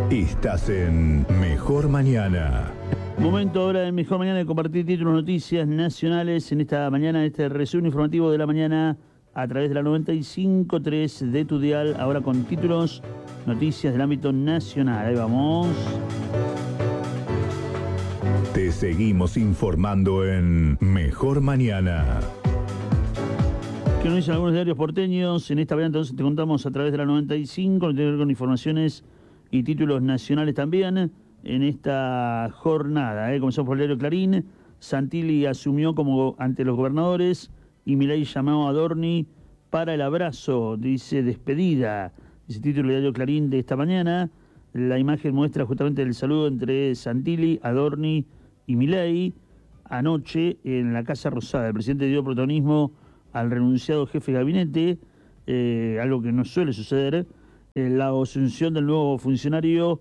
Estás en Mejor Mañana. Momento ahora del Mejor Mañana de compartir títulos, noticias nacionales en esta mañana, este resumen informativo de la mañana a través de la 95.3 de tu dial, ahora con títulos, noticias del ámbito nacional. Ahí vamos. Te seguimos informando en Mejor Mañana. Que nos dicen algunos diarios porteños. En esta mañana entonces te contamos a través de la 95, tiene que ver con informaciones y títulos nacionales también. En esta jornada, comenzamos por el diario Clarín. Santilli asumió como ante los gobernadores y Milei llamó a Adorni para el abrazo, dice despedida. Ese título del diario Clarín de esta mañana. La imagen muestra justamente el saludo entre Santilli, Adorni y Milei anoche en la Casa Rosada. El presidente dio protagonismo al renunciado jefe de gabinete, algo que no suele suceder. La asunción del nuevo funcionario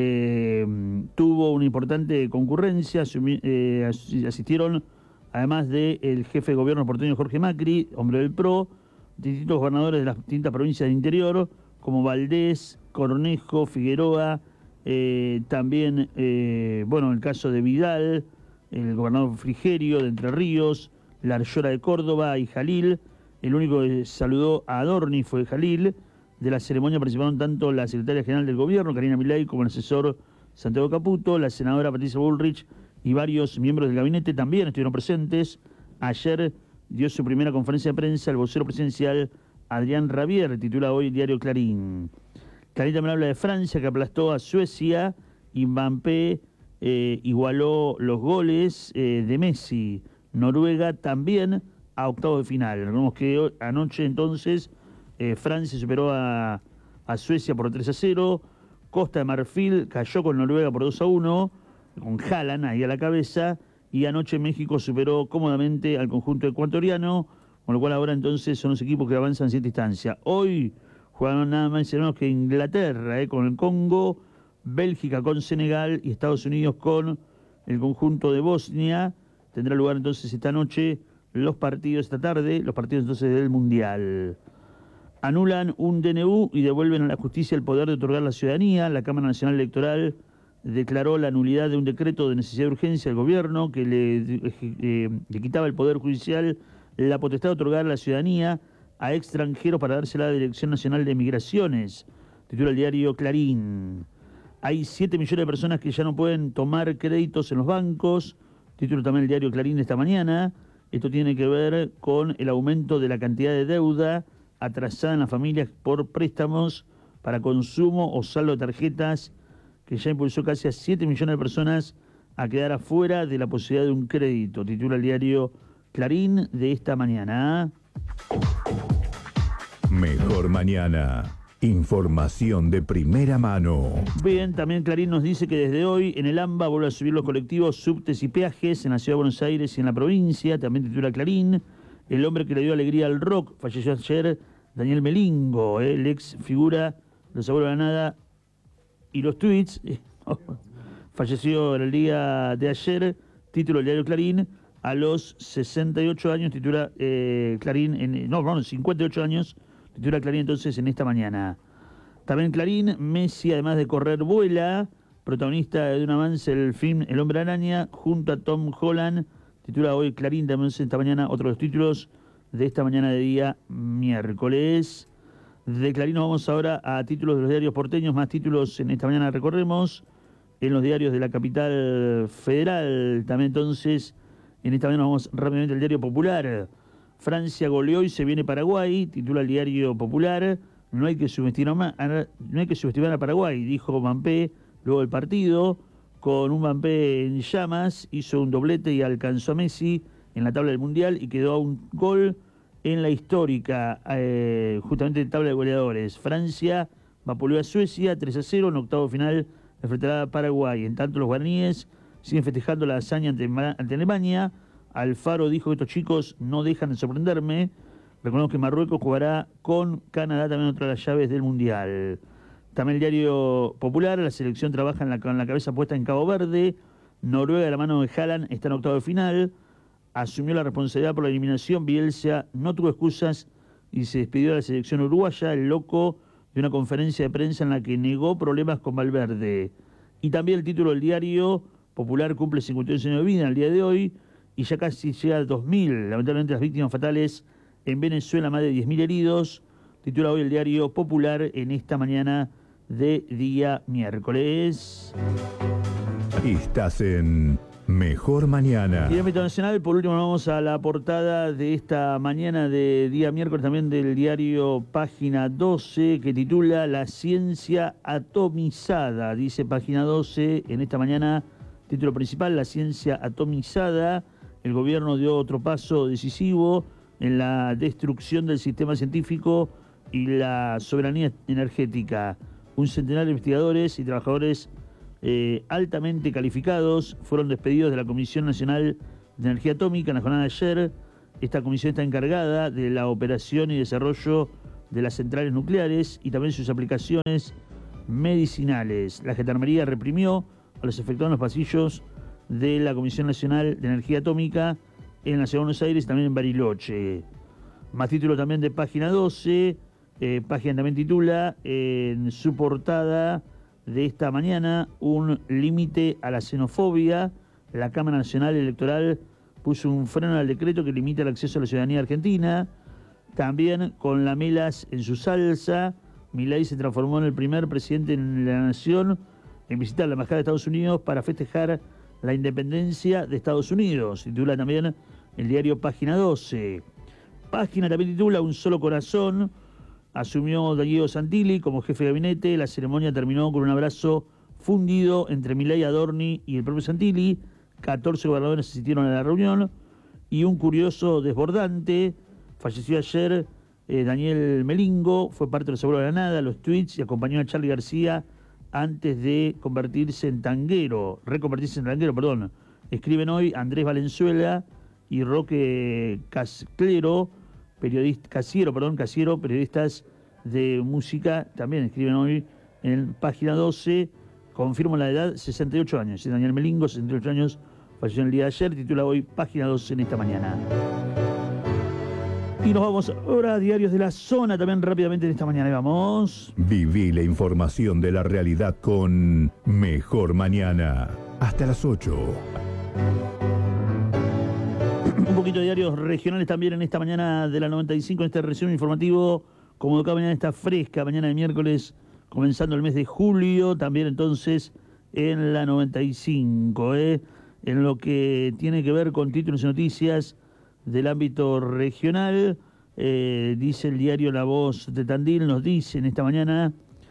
tuvo una importante concurrencia. Asistieron, además del jefe de gobierno porteño Jorge Macri, hombre del PRO, distintos gobernadores de las distintas provincias del interior, como Valdés, Cornejo, Figueroa, también, el caso de Vidal, el gobernador Frigerio de Entre Ríos, La Llora de Córdoba y Jalil. El único que saludó a Adorni fue Jalil. De la ceremonia participaron tanto la secretaria general del gobierno, Karina Milei, como el asesor Santiago Caputo, la senadora Patricia Bullrich y varios miembros del gabinete también estuvieron presentes. Ayer dio su primera conferencia de prensa el vocero presidencial Adrián Rabier, titula hoy el diario Clarín. Clarín también habla de Francia, que aplastó a Suecia, y Mbappé igualó los goles de Messi. Noruega también a octavos de final. Recordemos que anoche entonces Francia superó a Suecia por 3-0. Costa de Marfil cayó con Noruega por 2-1, con Haaland ahí a la cabeza. Y anoche México superó cómodamente al conjunto ecuatoriano, con lo cual ahora entonces son los equipos que avanzan 7 instancias. Hoy jugaron nada más y nada menos que Inglaterra con el Congo, Bélgica con Senegal y Estados Unidos con el conjunto de Bosnia. Tendrá lugar entonces esta noche esta tarde, los partidos entonces del Mundial. Anulan un DNU y devuelven a la justicia el poder de otorgar la ciudadanía. La Cámara Nacional Electoral declaró la nulidad de un decreto de necesidad de urgencia al gobierno que le quitaba al Poder Judicial la potestad de otorgar la ciudadanía a extranjeros para dársela a la Dirección Nacional de Migraciones. Titula el diario Clarín. Hay 7 millones de personas que ya no pueden tomar créditos en los bancos. Título también el diario Clarín de esta mañana. Esto tiene que ver con el aumento de la cantidad de deuda atrasada en las familias por préstamos para consumo o saldo de tarjetas, que ya impulsó casi a 7 millones de personas a quedar afuera de la posibilidad de un crédito. Titula el diario Clarín de esta mañana. Mejor Mañana. Información de primera mano. Bien, también Clarín nos dice que desde hoy en el AMBA vuelve a subir los colectivos, subtes y peajes en la Ciudad de Buenos Aires y en la provincia. También titula Clarín. El hombre que le dio alegría al rock falleció ayer, Daniel Melingo, el ex figura de Los Abuelos de la Nada y los tweets. Falleció en el día de ayer, título del diario Clarín, a los 68 años, titula Clarín, 58 años, titula Clarín entonces en esta mañana. También Clarín, Messi, además de correr, vuela, protagonista de un avance del film El Hombre Araña, junto a Tom Holland. Titula hoy Clarín también esta mañana, otro de los títulos de esta mañana de día miércoles. De Clarín nos vamos ahora a títulos de los diarios porteños, más títulos en esta mañana recorremos. En los diarios de la capital federal, también entonces, en esta mañana vamos rápidamente al diario Popular. Francia goleó y se viene Paraguay, titula el diario Popular. No hay que subestimar a Paraguay, dijo Mbappé luego del partido. Con un Mbappé en llamas, hizo un doblete y alcanzó a Messi en la tabla del Mundial y quedó a un gol en la histórica, justamente tabla de goleadores. Francia vapuleó a Suecia 3-0 en octavo final, enfrentará a Paraguay. En tanto, los guaraníes siguen festejando la hazaña ante Alemania. Alfaro dijo que estos chicos no dejan de sorprenderme. Recordemos que Marruecos jugará con Canadá, también otra de las llaves del Mundial. También el diario Popular, la selección trabaja con la cabeza puesta en Cabo Verde. Noruega, de la mano de Haaland, está en octavo de final. Asumió la responsabilidad por la eliminación. Bielsa no tuvo excusas y se despidió de la selección uruguaya. El loco de una conferencia de prensa en la que negó problemas con Valverde. Y también el título del diario Popular cumple 52 años de vida al día de hoy y ya casi llega a 2.000. Lamentablemente las víctimas fatales en Venezuela, más de 10.000 heridos. Titula hoy el diario Popular en esta mañana de día miércoles. Estás en Mejor Mañana. Y en ámbito nacional, por último, vamos a la portada de esta mañana de día miércoles, también del diario Página 12, que titula La ciencia atomizada. Dice Página 12 en esta mañana, título principal, La ciencia atomizada. El gobierno dio otro paso decisivo en la destrucción del sistema científico y la soberanía energética. Un centenar de investigadores y trabajadores altamente calificados fueron despedidos de la Comisión Nacional de Energía Atómica en la jornada de ayer. Esta comisión está encargada de la operación y desarrollo de las centrales nucleares y también sus aplicaciones medicinales. La Gendarmería reprimió a los afectados en los pasillos de la Comisión Nacional de Energía Atómica en la Ciudad de Buenos Aires y también en Bariloche. Más título también de Página 12. Página también titula en su portada de esta mañana un límite a la xenofobia. La Cámara Nacional Electoral puso un freno al decreto que limita el acceso a la ciudadanía argentina. También con lamelas en su salsa, Milei se transformó en el primer presidente en la nación en visitar la Embajada de Estados Unidos para festejar la independencia de Estados Unidos. Titula también el diario Página 12. Página también titula Un solo corazón. Asumió Danilo Santilli como jefe de gabinete. La ceremonia terminó con un abrazo fundido entre Milei, Adorni y el propio Santilli. 14 gobernadores asistieron a la reunión. Y un curioso desbordante. Falleció ayer Daniel Melingo. Fue parte de los abuelos de la nada, los tweets, y acompañó a Charly García antes de reconvertirse en tanguero, perdón. Escriben hoy Andrés Valenzuela y Roque Casiero, periodistas de música, también escriben hoy en Página 12, confirman la edad, 68 años. Daniel Melingo, 68 años, falleció el día de ayer, titula hoy Página 12 en esta mañana. Y nos vamos ahora a diarios de la zona, también rápidamente en esta mañana. Vamos. Viví la información de la realidad con Mejor Mañana. Hasta las 8. Un poquito de diarios regionales también en esta mañana de la 95, en este resumen informativo, como cada mañana está fresca, mañana de miércoles, comenzando el mes de julio, también entonces en la 95, en lo que tiene que ver con títulos y noticias del ámbito regional. Dice el diario La Voz de Tandil, nos dice en esta mañana,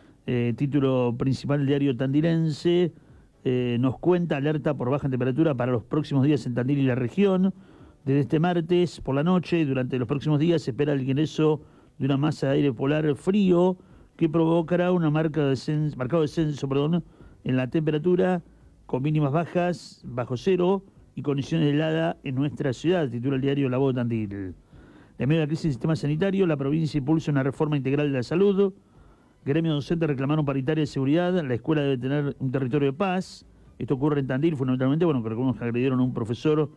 título principal del diario tandilense, nos cuenta alerta por baja temperatura para los próximos días en Tandil y la región. Desde este martes por la noche, durante los próximos días, se espera el ingreso de una masa de aire polar frío que provocará un marcado descenso en la temperatura, con mínimas bajas, bajo cero, y condiciones de helada en nuestra ciudad, titula el diario La Voz de Tandil. En medio de la crisis del sistema sanitario, la provincia impulsa una reforma integral de la salud. Gremios docentes reclamaron paritaria de seguridad. La escuela debe tener un territorio de paz. Esto ocurre en Tandil, fundamentalmente, que agredieron a un profesor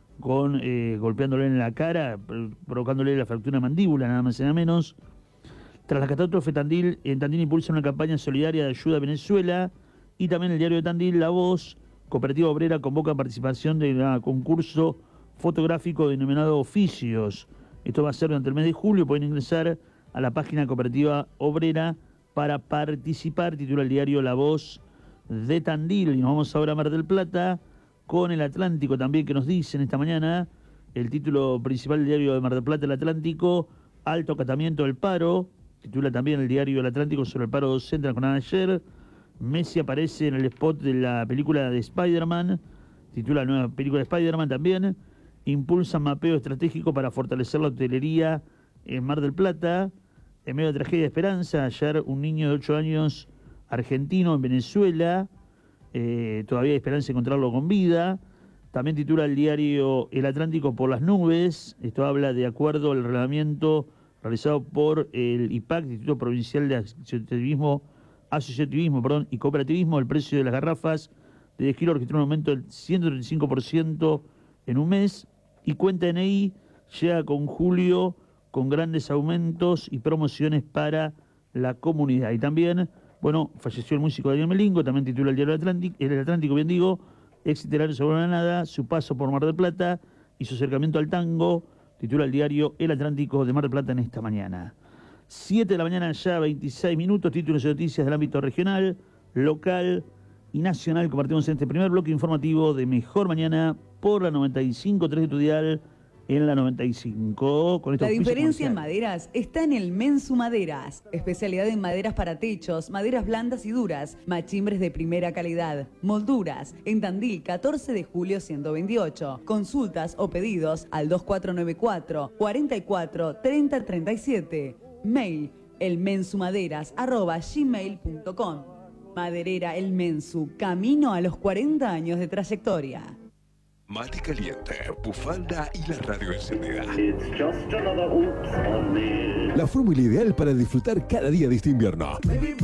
golpeándole en la cara, provocándole la fractura de mandíbula, nada más y nada menos. Tras la catástrofe, en Tandil impulsa una campaña solidaria de ayuda a Venezuela. Y también el diario de Tandil, La Voz, Cooperativa Obrera convoca participación de un concurso fotográfico denominado Oficios. Esto va a ser durante el mes de julio. Pueden ingresar a la página Cooperativa Obrera para participar, titula el diario La Voz de Tandil. Y nos vamos ahora a Mar del Plata con el Atlántico también, que nos dicen esta mañana el título principal del diario de Mar del Plata, el Atlántico, alto acatamiento del paro. Titula también el diario El Atlántico sobre el paro docente en la jornada de ayer. Messi aparece en el spot de la película de Spider-Man, titula la nueva película de Spider-Man también. Impulsa mapeo estratégico para fortalecer la hotelería en Mar del Plata. En medio de tragedia de esperanza, ayer un niño de 8 años argentino en Venezuela, todavía hay esperanza de encontrarlo con vida. También titula el diario El Atlántico por las nubes. Esto habla de acuerdo al reglamento realizado por el IPAC, Instituto Provincial de Asociativismo y Cooperativismo. El precio de las garrafas de 10 kilos registró un aumento del 135% en un mes, y Cuenta NI llega con julio con grandes aumentos y promociones para la comunidad. Y también, bueno, falleció el músico Daniel Melingo, también titula el diario El Atlántico, bien digo, ex literario sobre la nada, su paso por Mar del Plata y su acercamiento al tango, titula el diario El Atlántico de Mar del Plata en esta mañana. 7 de la mañana ya, 26 minutos, títulos y noticias del ámbito regional, local y nacional. Compartimos en este primer bloque informativo de Mejor Mañana por la 95.3 de tu dial, en la 95. Con la diferencia en maderas está en el Mensu Maderas. Especialidad en maderas para techos, maderas blandas y duras, machimbres de primera calidad, molduras. En Tandil, 14 de julio 128. Consultas o pedidos al 2494 44 30 37. Mail elmensumaderas@gmail.com. Maderera El Mensu, camino a los 40 años de trayectoria. Mate caliente, bufanda y la radio encendida. La fórmula ideal para disfrutar cada día de este invierno.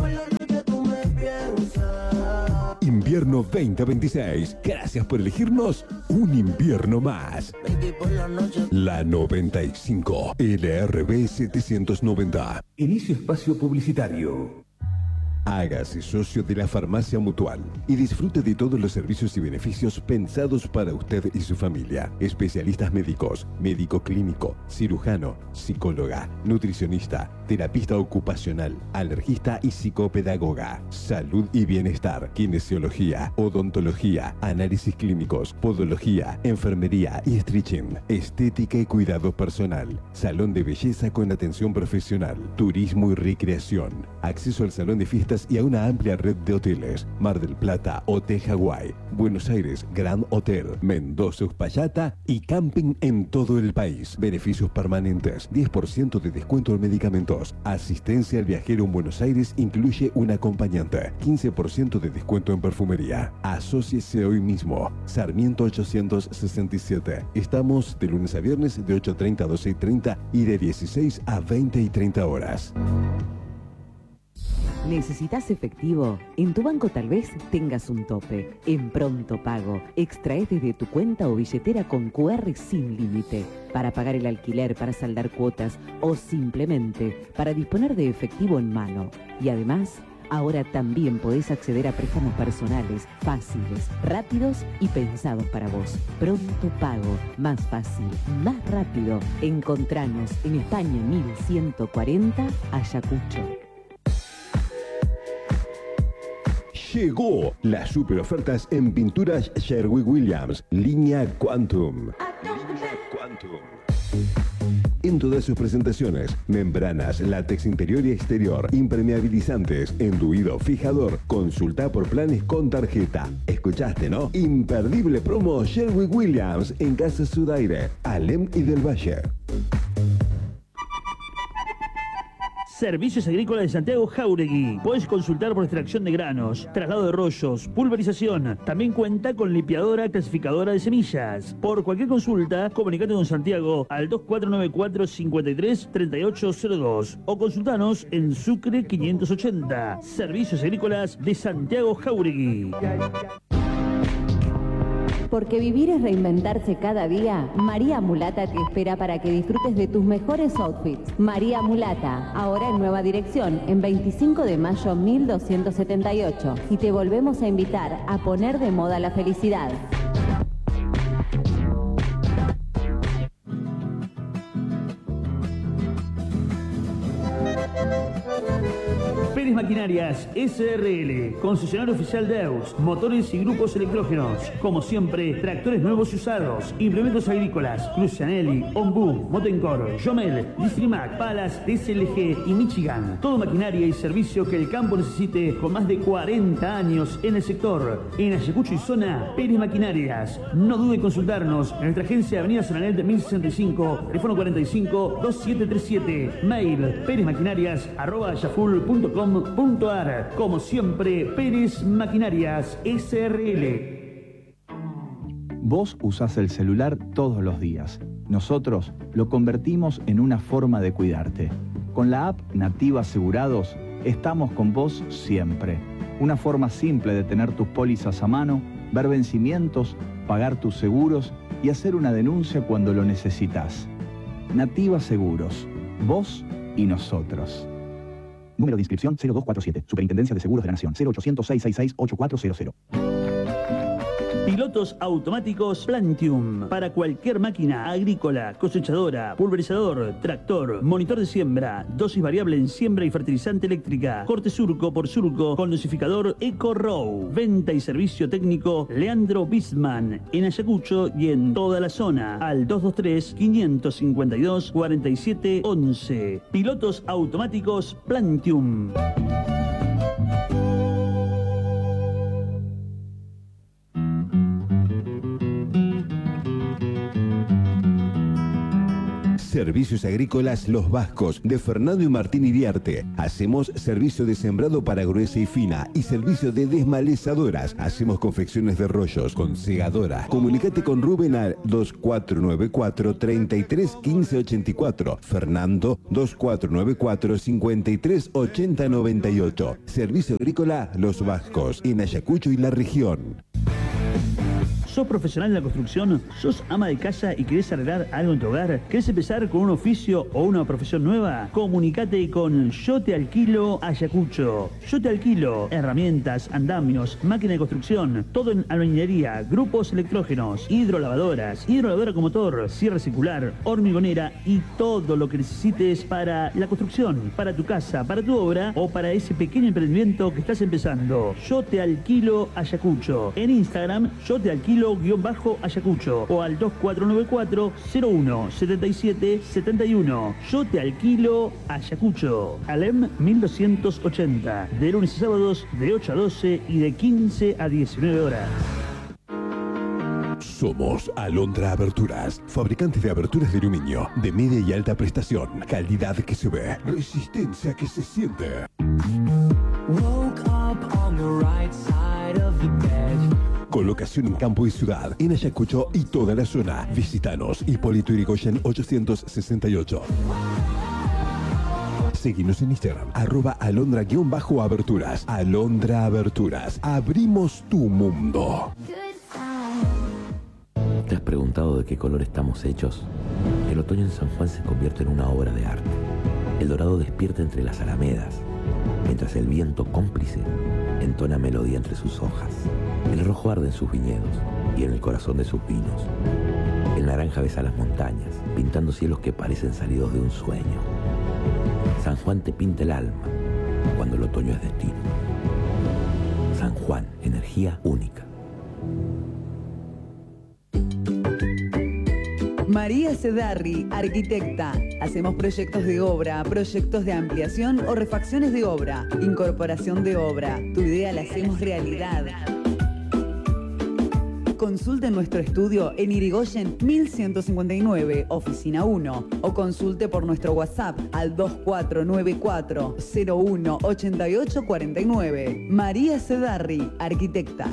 Invierno 2026. Gracias por elegirnos un invierno más. La 95 LRB 790. Inicio espacio publicitario. Hágase socio de la Farmacia Mutual y disfrute de todos los servicios y beneficios pensados para usted y su familia. Especialistas médicos, médico clínico, cirujano, psicóloga, nutricionista, terapista ocupacional, alergista y psicopedagoga. Salud y bienestar, kinesiología, odontología, análisis clínicos, podología, enfermería y stretching, estética y cuidado personal, salón de belleza con atención profesional, turismo y recreación, acceso al salón de fiestas y a una amplia red de hoteles. Mar del Plata, Hotel Hawái, Buenos Aires, Grand Hotel, Mendoza, Uspallata y camping en todo el país. Beneficios permanentes, 10% de descuento en medicamentos. Asistencia al viajero en Buenos Aires incluye un acompañante. 15% de descuento en perfumería. Asóciese hoy mismo. Sarmiento 867. Estamos de lunes a viernes de 8:30 a 12:30 y de 16 a 20 y 30 horas. ¿Necesitas efectivo? En tu banco tal vez tengas un tope. En Pronto Pago, extraes desde tu cuenta o billetera con QR sin límite para pagar el alquiler, para saldar cuotas o simplemente para disponer de efectivo en mano. Y además, ahora también podés acceder a préstamos personales, fáciles, rápidos y pensados para vos. Pronto Pago, más fácil, más rápido. Encontranos en España 1140, Ayacucho. Llegó las super ofertas en pinturas Sherwin-Williams, línea Quantum. En todas sus presentaciones, membranas, látex interior y exterior, impermeabilizantes, enduido, fijador. Consulta por planes con tarjeta. ¿Escuchaste, no? Imperdible promo Sherwin-Williams en Casa Sudaire, Alem y del Valle. Servicios Agrícolas de Santiago Jáuregui. Puedes consultar por extracción de granos, traslado de rollos, pulverización. También cuenta con limpiadora clasificadora de semillas. Por cualquier consulta, comunicate con Santiago al 2494 53 3802 o consultanos en Sucre 580. Servicios Agrícolas de Santiago Jáuregui. Porque vivir es reinventarse cada día, María Mulata te espera para que disfrutes de tus mejores outfits. María Mulata, ahora en nueva dirección, en 25 de mayo 1278. Y te volvemos a invitar a poner de moda la felicidad. Pérez Maquinarias SRL, concesionario oficial de EUS, motores y grupos electrógenos. Como siempre, tractores nuevos y usados, implementos agrícolas, Crucianelli, Ombu, Motencor, Jomel, Distrimac, Palas, DSLG y Michigan. Todo maquinaria y servicio que el campo necesite con más de 40 años en el sector. En Ayacucho y zona, Pérez Maquinarias. No dude en consultarnos en nuestra agencia Avenida Sonanet 1065, teléfono 45 2737, mail perezmaquinarias@yaful.com.ar. Como siempre, Pérez Maquinarias SRL. Vos usás el celular todos los días. Nosotros lo convertimos en una forma de cuidarte. Con la app Nativa Asegurados, estamos con vos siempre. Una forma simple de tener tus pólizas a mano, ver vencimientos, pagar tus seguros y hacer una denuncia cuando lo necesitas. Nativa Seguros. Vos y nosotros. Número de inscripción 0247. Superintendencia de Seguros de la Nación. 0800-666-8400. Pilotos automáticos Plantium. Para cualquier máquina agrícola, cosechadora, pulverizador, tractor, monitor de siembra, dosis variable en siembra y fertilizante eléctrica, corte surco por surco con dosificador EcoRow. Venta y servicio técnico Leandro Bisman. En Ayacucho y en toda la zona. Al 223-552-4711. Pilotos automáticos Plantium. Servicios Agrícolas Los Vascos, de Fernando y Martín Iriarte. Hacemos servicio de sembrado para gruesa y fina y servicio de desmalezadoras. Hacemos confecciones de rollos con segadora. Comunicate con Rubén al 2494 33 15 84. Fernando 2494 53 80 98. Servicio Agrícola Los Vascos, en Ayacucho y la región. ¿Sos profesional en la construcción? ¿Sos ama de casa y querés arreglar algo en tu hogar? ¿Querés empezar con un oficio o una profesión nueva? Comunicate con Yo Te Alquilo Ayacucho. Yo Te Alquilo herramientas, andamios, máquina de construcción, todo en albañilería, grupos electrógenos, hidrolavadora con motor, sierra circular, hormigonera y todo lo que necesites para la construcción, para tu casa, para tu obra o para ese pequeño emprendimiento que estás empezando. Yo Te Alquilo Ayacucho. En Instagram, Yo Te Alquilo _Ayacucho o al 2494 01 77 71. Yo Te Alquilo Ayacucho. Alem 1280. De lunes a sábados de 8 a 12 y de 15 a 19 horas. Somos Alondra Aberturas, fabricantes de aberturas de aluminio, de media y alta prestación, calidad que se ve, resistencia que se siente. Colocación en campo y ciudad, en Ayacucho y toda la zona. Visítanos, Hipólito Yrigoyen 868. Seguinos en Instagram, @alondra_aberturas. Alondra Aberturas, abrimos tu mundo. ¿Te has preguntado de qué color estamos hechos? El otoño en San Juan se convierte en una obra de arte. El dorado despierta entre las alamedas, mientras el viento cómplice entona melodía entre sus hojas. El rojo arde en sus viñedos y en el corazón de sus vinos. El naranja besa las montañas, pintando cielos que parecen salidos de un sueño. San Juan te pinta el alma cuando el otoño es destino. San Juan, energía única. María Cedarri, arquitecta. Hacemos proyectos de obra, proyectos de ampliación o refacciones de obra, incorporación de obra. Tu idea la hacemos realidad. Consulte nuestro estudio en Irigoyen 1159, oficina 1, o consulte por nuestro WhatsApp al 2494 01 88 49. María Cedarri, arquitecta.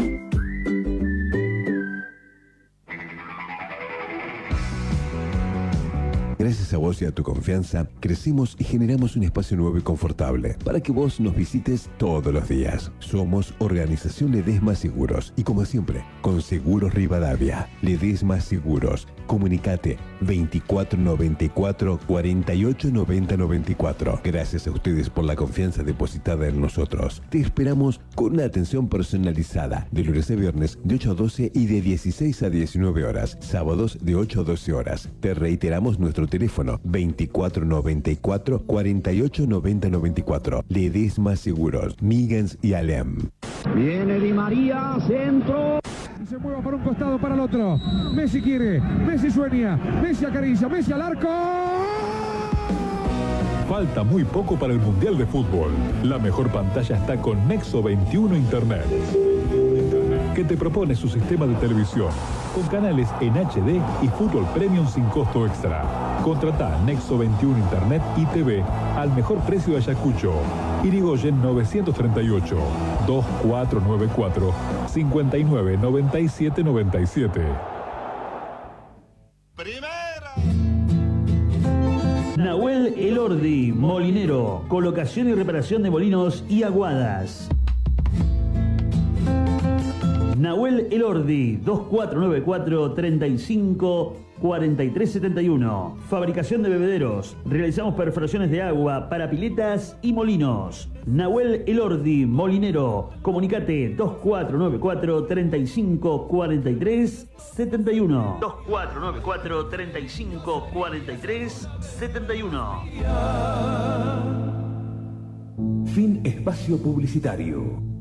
Gracias a vos y a tu confianza, crecimos y generamos un espacio nuevo y confortable para que vos nos visites todos los días. Somos Organización Ledesma Seguros y, como siempre, con Seguros Rivadavia. Ledesma Seguros. Comunicate 2494 48 90 94. Gracias a ustedes por la confianza depositada en nosotros. Te esperamos con una atención personalizada de lunes a viernes de 8 a 12 y de 16 a 19 horas. Sábados de 8 a 12 horas. Te reiteramos nuestro teléfono 2494 48 90 94. Ledesma Seguros, Miggins y Alem. Viene Di María, centro. Se mueve para un costado, para el otro. Messi quiere, Messi sueña, Messi acaricia, Messi al arco. Falta muy poco para el Mundial de Fútbol. La mejor pantalla está con Nexo 21 Internet, que te propone su sistema de televisión con canales en HD y fútbol premium sin costo extra. Contratá Nexo 21 Internet y TV al mejor precio de Ayacucho. Irigoyen 938 2494 59 97 97. Nahuel Elordi, molinero, colocación y reparación de molinos y aguadas. Nahuel Elordi, 2494 35 4371. Fabricación de bebederos. Realizamos perforaciones de agua para piletas y molinos. Nahuel Elordi, molinero. Comunicate 2494 35 43 71. 2494 35 43 71. Fin espacio publicitario.